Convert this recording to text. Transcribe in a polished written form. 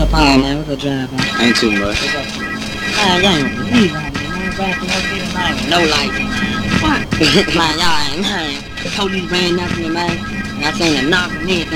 fire, man? What's up, drive, man? Ain't too much. Man, y'all ain't believe it, man. Back in the man. No lights, man. What? Man, y'all ain't, man. The police ran up to me, man. And I seen a knock and everything.